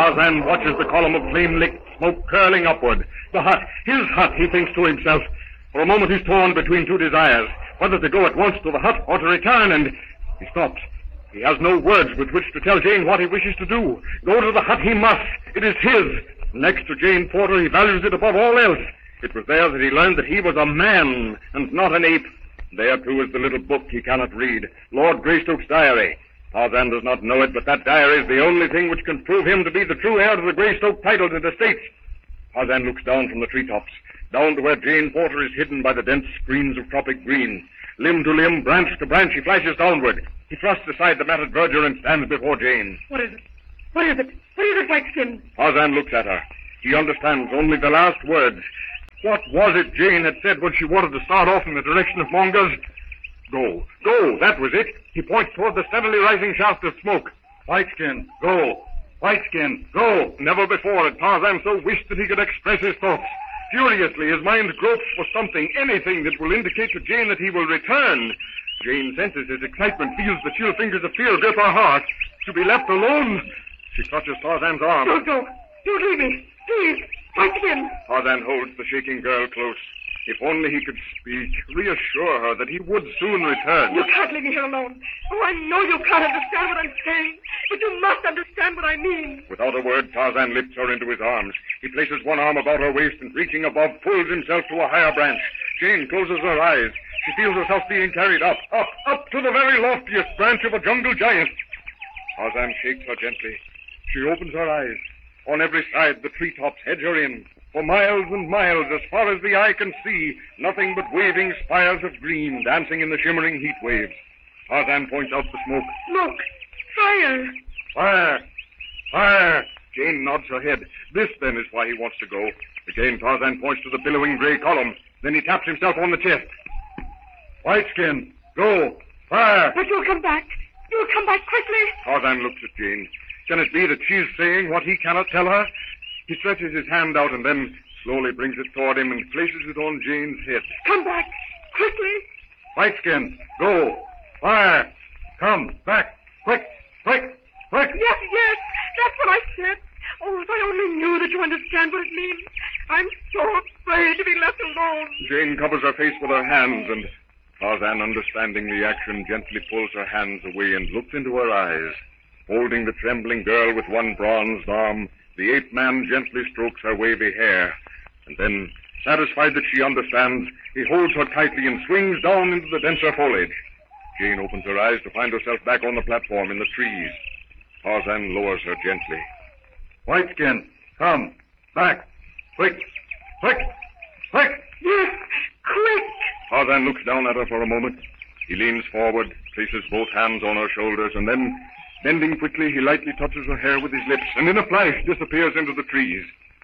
Tarzan watches the column of flame-licked smoke curling upward. The hut, his hut, he thinks to himself. For a moment he's torn between two desires, whether to go at once to the hut or to return, and he stops. He has no words with which to tell Jane what he wishes to do. Go to the hut he must. It is his. Next to Jane Porter, he values it above all else. It was there that he learned that he was a man and not an ape. There, too, is the little book he cannot read, Lord Greystoke's diary. Tarzan does not know it, but that diary is the only thing which can prove him to be the true heir to the Greystoke titles and estates. Tarzan looks down from the treetops, down to where Jane Porter is hidden by the dense screens of tropic green. Limb to limb, branch to branch, he flashes downward. He thrusts aside the matted verdure and stands before Jane. What is it? What is it? What is it, Whiteskin? Tarzan looks at her. He understands only the last words. What was it Jane had said when she wanted to start off in the direction of Monga's? Go. Go. That was it. He points toward the steadily rising shaft of smoke. Whiteskin, go. Whiteskin, go. Never before had Tarzan so wished that he could express his thoughts. Furiously, his mind gropes for something, anything that will indicate to Jane that he will return. Jane senses his excitement, feels the chill fingers of fear grip her heart. To be left alone. She clutches Tarzan's arm. Don't go. Don't leave me. Please. Whiteskin. Tarzan holds the shaking girl close. If only he could speak, reassure her that he would soon return. You can't leave me here alone. Oh, I know you can't understand what I'm saying, but you must understand what I mean. Without a word, Tarzan lifts her into his arms. He places one arm about her waist and, reaching above, pulls himself to a higher branch. Jane closes her eyes. She feels herself being carried up to the very loftiest branch of a jungle giant. Tarzan shakes her gently. She opens her eyes. On every side, the treetops hedge her in. For miles and miles, as far as the eye can see, nothing but waving spires of green dancing in the shimmering heat waves. Tarzan points out the smoke. Look! Fire! Fire! Fire! Jane nods her head. This, then, is why he wants to go. Again, Tarzan points to the billowing gray column. Then he taps himself on the chest. Whiteskin, go! Fire! But you'll come back. You'll come back quickly. Tarzan looks at Jane. Can it be that she's saying what he cannot tell her? He stretches his hand out and then slowly brings it toward him and places it on Jane's head. Come back, quickly. Whiteskin, go. Fire. Come, back. Quick, quick, quick. Yes, that's what I said. Oh, if I only knew that you understand what it means. I'm so afraid to be left alone. Jane covers her face with her hands, and Tarzan, understanding the action, gently pulls her hands away and looks into her eyes. Holding the trembling girl with one bronzed arm, the ape-man gently strokes her wavy hair. And then, satisfied that she understands, he holds her tightly and swings down into the denser foliage. Jane opens her eyes to find herself back on the platform in the trees. Tarzan lowers her gently. Whiteskin, come, back, quick, quick, quick. Yes, quick. Tarzan looks down at her for a moment. He leans forward, places both hands on her shoulders, and then, bending quickly, he lightly touches her hair with his lips, and in a flash disappears into the trees.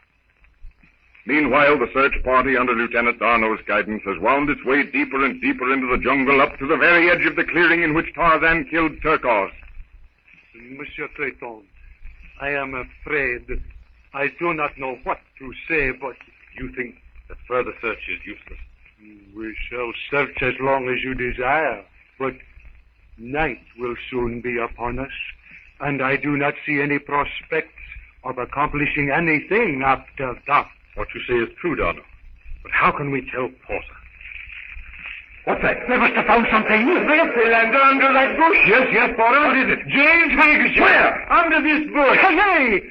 Meanwhile, the search party under Lieutenant D'Arnot's guidance has wound its way deeper and deeper into the jungle, up to the very edge of the clearing in which Tarzan killed Turcos. Monsieur Treton, I am afraid I do not know what to say, but... You think that further search is useless? We shall search as long as you desire, but night will soon be upon us, and I do not see any prospects of accomplishing anything after dark. What you say is true, D'Arnot. But how can we tell Porter? What's that? They must have found something. Yes, Philander, under that bush. Yes, Porter. What is it? Jane's handkerchief. Where? Under this bush. Hey!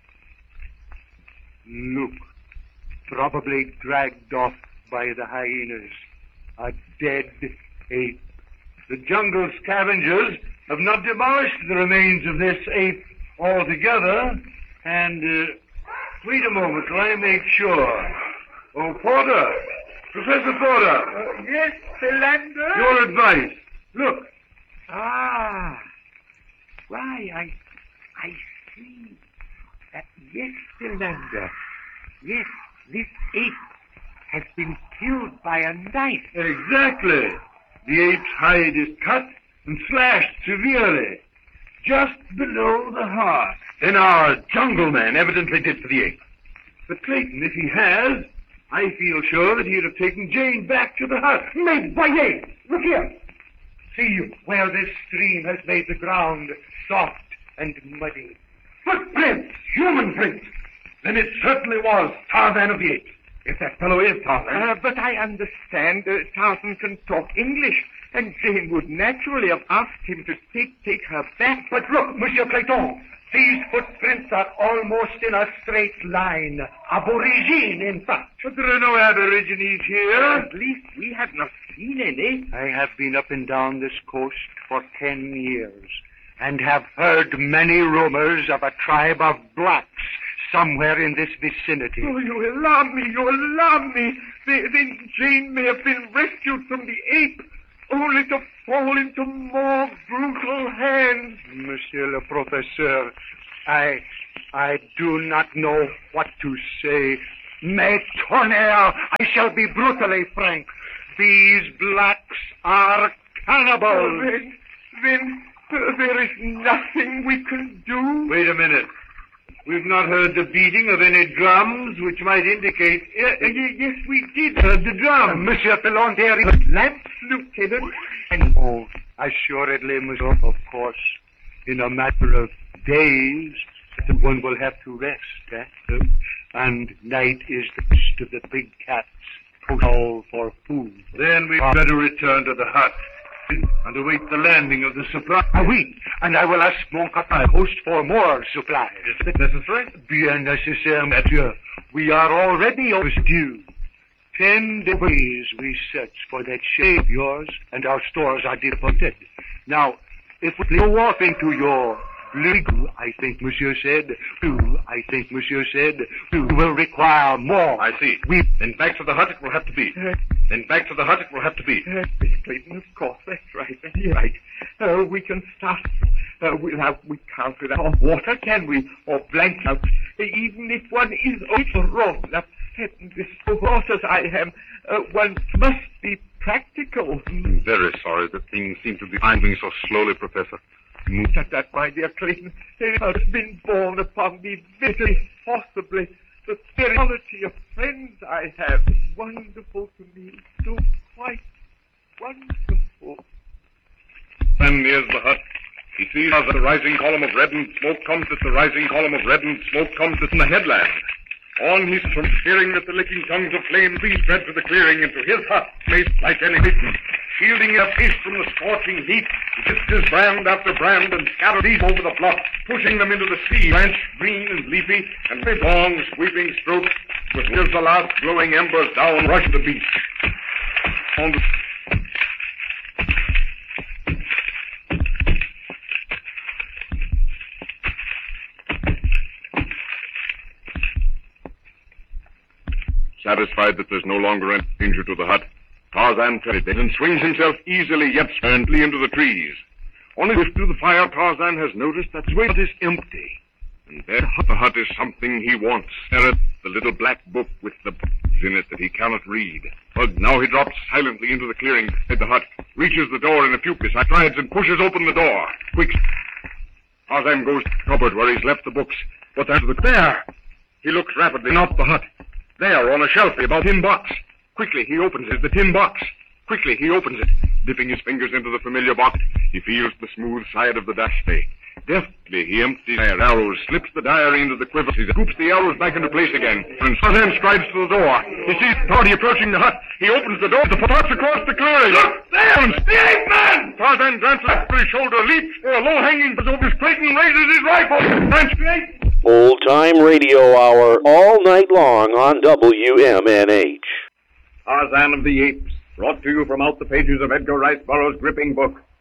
Look. Probably dragged off by the hyenas. A dead ape. The jungle scavengers have not demolished the remains of this ape altogether. And, wait a moment till I make sure. Oh, Porter. Professor Porter. Yes, Philander. Your advice. Look. Ah. Why, I see. Yes, Philander. Yes, this ape has been killed by a knife. Exactly. The ape's hide is cut and slashed severely, just below the heart. Then our jungle man evidently did for the ape. But Clayton, if he has, I feel sure that he'd have taken Jane back to the hut. Mais voyez, look here. See where this stream has made the ground soft and muddy. Footprints! Human prints! Then it certainly was Tarzan of the Apes. If that fellow is Tarzan. But I understand Tarzan can talk English, and Jane would naturally have asked him to take her back. But look, Monsieur Clayton, these footprints are almost in a straight line. Aborigine, in fact. But there are no Aborigines here. At least we have not seen any. I have been up and down this coast for 10 years, and have heard many rumors of a tribe of blacks somewhere in this vicinity. Oh, you alarm me. Then Jane may have been rescued from the ape, only to fall into more brutal hands. Monsieur le Professeur, I do not know what to say. Mais tonnerre, I shall be brutally frank. These blacks are cannibals. Then there is nothing we can do. Wait a minute. We've not heard the beating of any drums, which might indicate... Yes, we did. Heard the drum. Monsieur Pelon, there is lamps, Lieutenant. Oh, assuredly, monsieur, of course. In a matter of days, one will have to rest, and night is the best of the big cats, all for food. Then we'd better return to the hut and await the landing of the supply. Oui, and I will ask mon copain host for more supplies. Is it necessary? Bien nécessaire, monsieur. We are already overdue. 10 days we search for that ship of yours, and our stores are depleted. Now, if we go off into your legal, I think monsieur said, we will require more. I see. Then back to the hut it will have to be. Clayton, of course, that's right. We can start. We can't without water, can we? Or blankets. Even if one is overwrought, upset and distraught as I am, one must be practical. I'm very sorry that things seem to be moving so slowly, Professor. Look at that, my dear Clayton. It has been borne upon me very forcibly. The very quality of friends I have is wonderful to me. So quite wonderful. Then nears the hut. He sees as the rising column of red and smoke comes from the headland. On he from hearing that the licking tongues of flame spread to the clearing into his hut, placed like any Satan. Shielding his face from the scorching heat, he kissed his brand after brand and scattered these over the bluff, pushing them into the sea, branched, green and leafy, and with long sweeping strokes, with the last glowing embers down rushed the beach. On the Satisfied that there's no longer any danger to the hut, Tarzan turns and swings himself easily yet silently into the trees. Only through the fire, Tarzan has noticed that his hut is empty. And there the hut is something he wants. There, the little black book with the books in it that he cannot read. But now he drops silently into the clearing beside the hut, reaches the door in a few strides and pushes open the door. Quick! Tarzan goes to the cupboard where he's left the books. But there! He looks rapidly up the hut. There, on a shelf, about tin box. Quickly, he opens it, the tin box. Quickly, he opens it. Dipping his fingers into the familiar box, he feels the smooth side of the dashbay. Deftly, he empties the arrows, slips the diary into the quiver, scoops the arrows back into place again, and Tarzan strides to the door. He sees the party approaching the hut. He opens the door, the footmarks across the clearing. Look, there! The ape man! Tarzan glances over his shoulder, leaps for a low-hanging over his Clayton, raises his rifle. French Clayton! Old-time radio hour all night long on WMNH. Tarzan of the Apes, brought to you from out the pages of Edgar Rice Burroughs' gripping book,